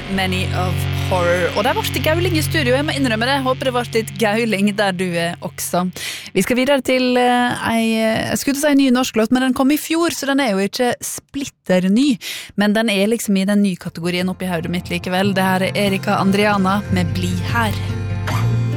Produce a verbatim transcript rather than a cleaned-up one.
Many of Horror. Og der var det gauling i studio, jeg må innrømme det. Håper det var litt gauling der du er også. Vi skal videre til uh, ei, jeg skulle si en ny norsk låt, men den kom i fjor, så den er jo ikke splitter ny. Men den er liksom i den nye kategorien oppi hodet mitt likevel. Det her er Erika Andriana med Bli her.